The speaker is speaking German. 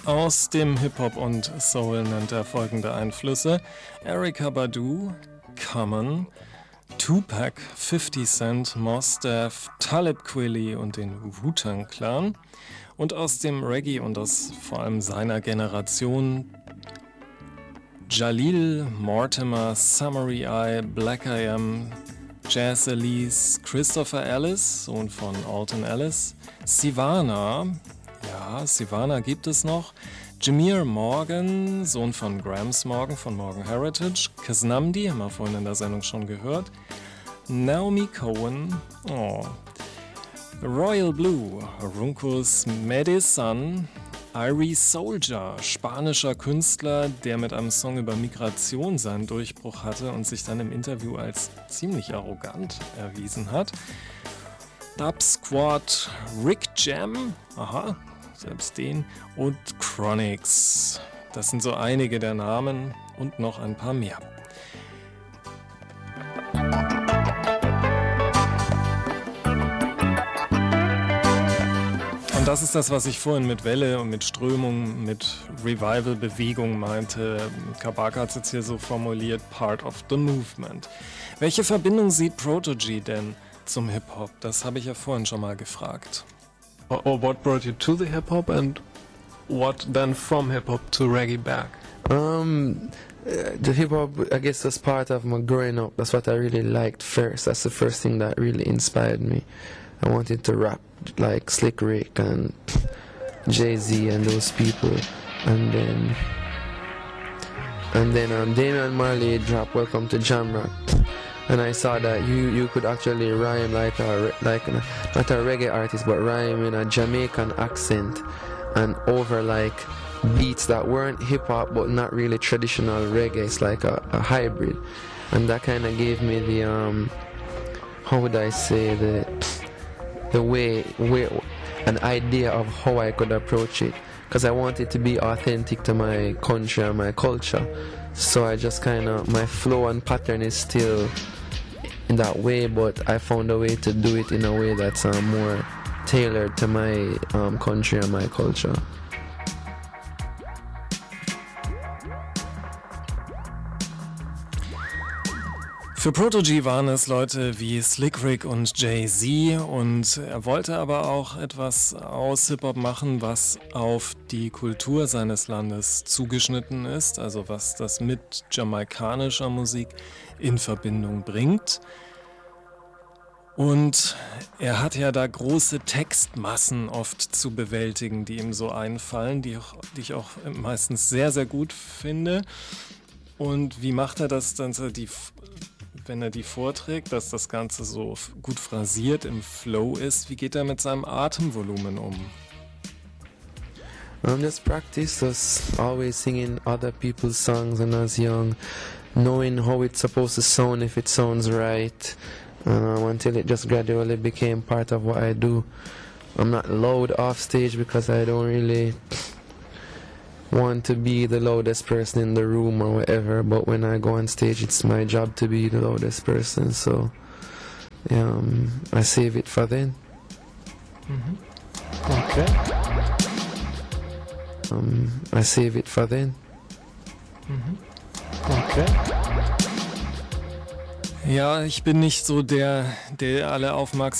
Aus dem Hip-Hop und Soul nennt er folgende Einflüsse: Erykah Badu, Common, Tupac, 50 Cent, Mos Def, Talib Kweli und den Wu-Tang Clan. Und aus dem Reggae und aus vor allem seiner Generation Jalil, Mortimer, Summary Eye, Black I.M., Jazz Elise, Christopher Ellis, Sohn von Alton Ellis, Sivana, ja, Sivana gibt es noch, Jameer Morgan, Sohn von Gramps Morgan von Morgan Heritage, Kasnamdi, haben wir vorhin in der Sendung schon gehört, Naomi Cohen, Royal Blue, Runkus Medicine, Irie Soldier, spanischer Künstler, der mit einem Song über Migration seinen Durchbruch hatte und sich dann im Interview als ziemlich arrogant erwiesen hat. Dub Squad, Rick Jam, aha, selbst den, und Chronix. Das sind so einige der Namen und noch ein paar mehr. Und das ist das, was ich vorhin mit Welle und mit Strömung, mit Revival-Bewegung meinte. Kabaka hat es jetzt hier so formuliert, part of the movement. Welche Verbindung sieht Protoje denn zum Hip-Hop? Das habe ich ja vorhin schon mal gefragt. Or what brought you to the hip-hop and what then from hip-hop to reggae back? The hip-hop, I guess, was part of my growing up. That's what I really liked first. That's the first thing that really inspired me. I wanted to rap like Slick Rick and Jay-Z and those people. And then Damian Marley dropped Welcome to Jamrock. And I saw that you could actually rhyme like not a reggae artist, but rhyme in a Jamaican accent and over like beats that weren't hip-hop but not really traditional reggae. It's like a hybrid. And that kind of gave me the how would I say, the way an idea of how I could approach it, because I want it to be authentic to my country and my culture. So I just kind of, my flow and pattern is still in that way, but I found a way to do it in a way that's more tailored to my country and my culture. Für Protoje waren es Leute wie Slick Rick und Jay-Z, und er wollte aber auch etwas aus Hip-Hop machen, was auf die Kultur seines Landes zugeschnitten ist, also was das mit jamaikanischer Musik in Verbindung bringt. Und er hat ja da große Textmassen oft zu bewältigen, die ihm so einfallen, die ich auch meistens sehr, sehr gut finde. Und wie macht er das dann, wenn er die vorträgt, dass das Ganze so gut phrasiert im Flow ist? Wie geht er mit seinem Atemvolumen um? Just practice, just always singing other people's songs when I was young, knowing how it's supposed to sound, if it sounds right, until it just gradually became part of what I do. I'm not loud off stage because I don't really want to be the loudest person in the room or whatever, but when I go on stage it's my job to be the loudest person, so I save it for then. Okay. I save it for then. Okay. Ja, ich bin nicht so der alle aufmerksam